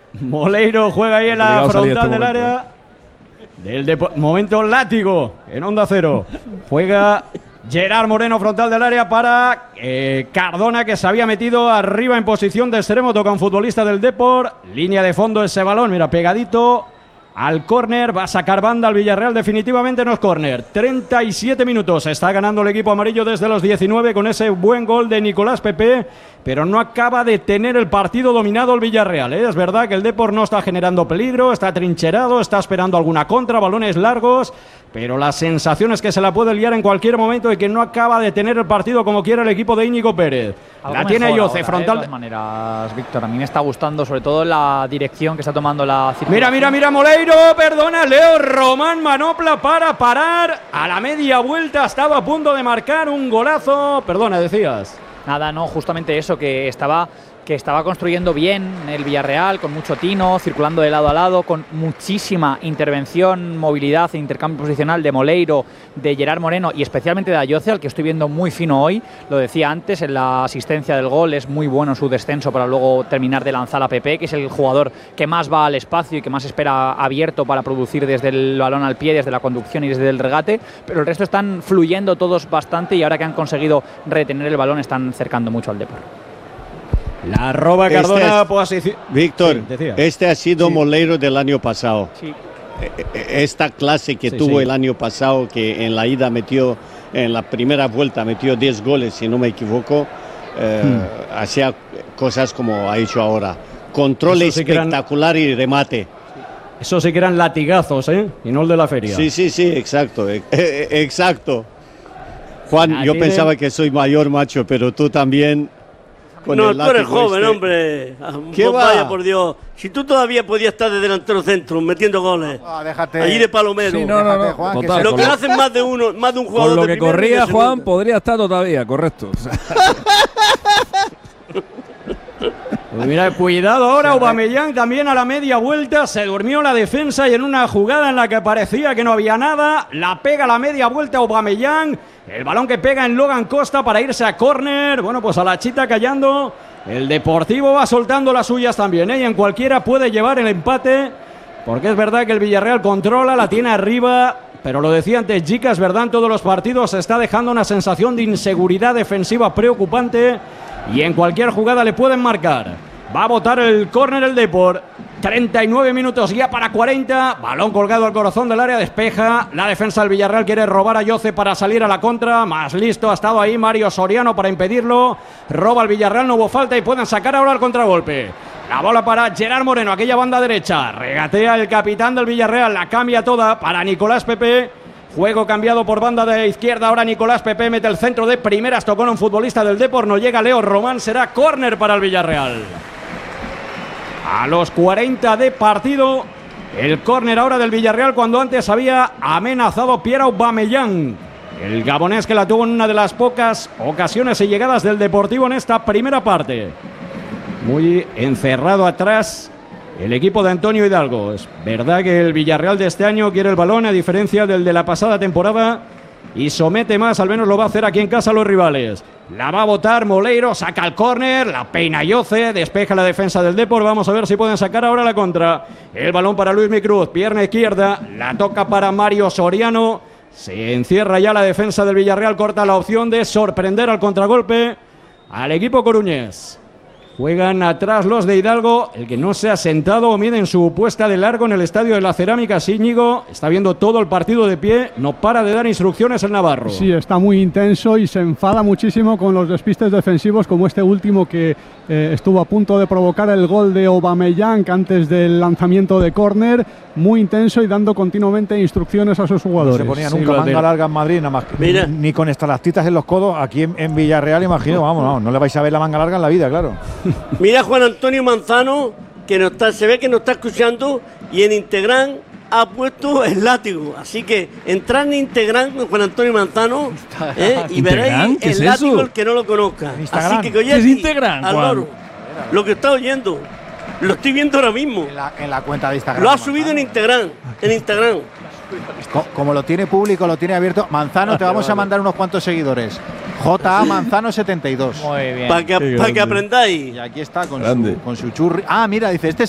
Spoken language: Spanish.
Moleiro juega ahí en la frontal del área. Momento látigo en Onda Cero. Juega Gerard Moreno, frontal del área para Cardona, que se había metido arriba en posición de extremo. Toca un futbolista del Depor. Línea de fondo ese balón, mira, pegadito al córner. Va a sacar banda al Villarreal, definitivamente no es córner. 37 minutos, está ganando el equipo amarillo desde los 19 con ese buen gol de Nicolás Pepe, pero no acaba de tener el partido dominado el Villarreal, ¿eh? Es verdad que el Depor no está generando peligro, está trincherado, está esperando alguna contra, balones largos, pero la sensación es que se la puede liar en cualquier momento y que no acaba de tener el partido como quiere el equipo de Íñigo Pérez. La tiene Ayoce, frontal. De todas maneras, Víctor, a mí me está gustando sobre todo la dirección que está tomando la circulación. Mira, Moleiro, perdona, Leo Román, manopla para parar. A la media vuelta estaba a punto de marcar un golazo. Perdona, decías. Nada, no, justamente eso, que estaba construyendo bien el Villarreal, con mucho tino, circulando de lado a lado, con muchísima intervención, movilidad e intercambio posicional de Moleiro, de Gerard Moreno y especialmente de Ayoce, al que estoy viendo muy fino hoy. Lo decía antes, en la asistencia del gol es muy bueno su descenso para luego terminar de lanzar a Pepe, que es el jugador que más va al espacio y que más espera abierto para producir desde el balón al pie, desde la conducción y desde el regate, pero el resto están fluyendo todos bastante y ahora que han conseguido retener el balón están cercando mucho al Depor. La roba Cardona. Víctor, sí, este ha sido Moleiro del año pasado. Sí. Esta clase que tuvo el año pasado, que en la ida metió, en la primera vuelta metió 10 goles, si no me equivoco, hacía cosas como ha hecho ahora. Control espectacular y remate. Eso sí que eran latigazos, ¿eh? Y no el de la feria. Sí, exacto. Exacto. Juan, yo pensaba que soy mayor, macho, pero tú también. No, tú eres joven, hombre. ¿Qué va? Vaya, por Dios. Si tú todavía podías estar de delantero centro metiendo goles. Déjate. Allí de palomero. Sí, no. Juan, total, lo que hacen más de un jugador. Con lo de que corría y Juan, podría estar todavía, correcto. Pues mira, cuidado ahora, Aubameyang también a la media vuelta, se durmió la defensa y en una jugada en la que parecía que no había nada, la pega a la media vuelta Aubameyang, el balón que pega en Logan Costa para irse a córner, bueno, pues a la chita callando, el Deportivo va soltando las suyas también, ¿eh? Y en cualquiera puede llevar el empate, porque es verdad que el Villarreal controla, la tiene arriba, pero lo decía antes Jica, es verdad, en todos los partidos se está dejando una sensación de inseguridad defensiva preocupante, y en cualquier jugada le pueden marcar. Va a botar el córner el Depor. 39 minutos ya para 40. Balón colgado al corazón del área, despeja. La defensa del Villarreal quiere robar a Ayoce para salir a la contra. Más listo ha estado ahí Mario Soriano para impedirlo. Roba el Villarreal, no hubo falta y pueden sacar ahora el contragolpe. La bola para Gerard Moreno, aquella banda derecha. Regatea el capitán del Villarreal, la cambia toda para Nicolás Pepe. Juego cambiado por banda de izquierda. Ahora Nicolás Pepe mete el centro de primeras. Tocó a un futbolista del Depor. No llega Leo Román. Será córner para el Villarreal. A los 40 de partido. El córner ahora del Villarreal cuando antes había amenazado Pierre Aubameyang. El gabonés que la tuvo en una de las pocas ocasiones y llegadas del Deportivo en esta primera parte. Muy encerrado atrás el equipo de Antonio Hidalgo. Es verdad que el Villarreal de este año quiere el balón a diferencia del de la pasada temporada y somete más, al menos lo va a hacer aquí en casa a los rivales. La va a botar Moleiro, saca el córner, la peina Ayoce, despeja la defensa del Depor. Vamos a ver si pueden sacar ahora la contra. El balón para Luismi Cruz, pierna izquierda, la toca para Mario Soriano. Se encierra ya la defensa del Villarreal, corta la opción de sorprender al contragolpe al equipo coruñés. Juegan atrás los de Hidalgo, el que no se ha sentado o mide en su puesta de largo en el Estadio de la Cerámica. Íñigo está viendo todo el partido de pie, no para de dar instrucciones el navarro. Sí, está muy intenso y se enfada muchísimo con los despistes defensivos como este último que estuvo a punto de provocar el gol de Aubameyang antes del lanzamiento de córner. Muy intenso y dando continuamente instrucciones a sus jugadores. No se ponía nunca manga larga en Madrid, nada más ni con estalactitas en los codos. Aquí en Villarreal, imagino, vamos, no le vais a ver la manga larga en la vida, claro. Mira Juan Antonio Manzano, que se ve que nos está escuchando, y en Instagram ha puesto el látigo. Así que entrad en Instagram con Juan Antonio Manzano y veréis el látigo, el que no lo conozca. Así que ¿qué es Instagram, al loro, lo que está oyendo. Lo estoy viendo ahora mismo. En la cuenta de Instagram. Lo ha subido en Instagram. Como lo tiene público, lo tiene abierto. Manzano, te vamos a mandar unos cuantos seguidores. J.A. Manzano 72. Muy bien. Para que aprendáis. Y aquí está con su churri. Ah, mira, dice, este